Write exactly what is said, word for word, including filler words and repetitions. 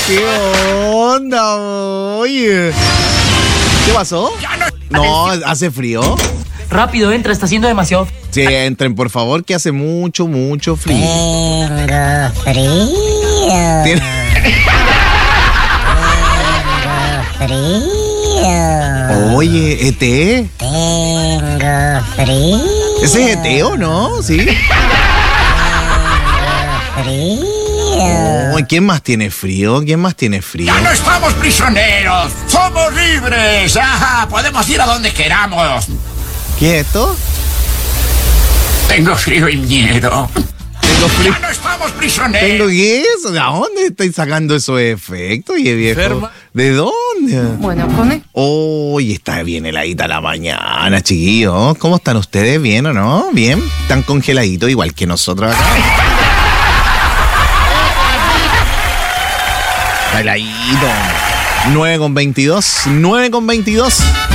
¿Qué onda, oye? ¿Qué pasó? No, ¿hace frío? Rápido, entra, está haciendo demasiado. Sí, entren, por favor, que hace mucho, mucho frío. Tengo frío. ¿Tiene? Tengo frío. Oye, ¿E T? Tengo frío. ¿Ese es E T o no? ¿Sí? Tengo frío. Oh, ¿quién más tiene frío? ¿Quién más tiene frío? ¡Ya no estamos prisioneros! ¡Somos libres! ¡Ajá! ¡Podemos ir a donde queramos! ¿Qué es esto? Tengo frío y miedo. Tengo frío. ¡Ya no estamos prisioneros! ¿Tengo qué es? ¿De dónde estáis sacando esos efectos, y viejo? Enferma. ¿De dónde? Bueno, pone. Hoy está bien heladita la mañana, chiquillos. ¿Cómo están ustedes? ¿Bien o no? ¿Bien? ¿Están congeladitos igual que nosotros acá? Está heladito. nueve con veintidós. nueve con veintidós.